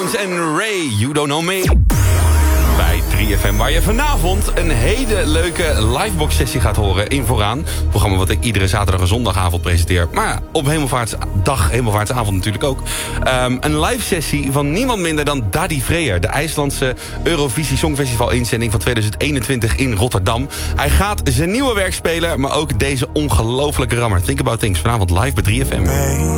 Jones en Ray, You Don't Know Me. Bij 3FM, waar je vanavond een hele leuke livebox-sessie gaat horen in Vooraan. Het programma wat ik iedere zaterdag en zondagavond presenteer. Maar ja, op Hemelvaartsdag, Hemelvaartsavond natuurlijk ook. Een live-sessie van niemand minder dan Daddy Freyer. De IJslandse Eurovisie Songfestival-inzending van 2021 in Rotterdam. Hij gaat zijn nieuwe werk spelen, maar ook deze ongelofelijke rammer. Think About Things, vanavond live bij 3FM.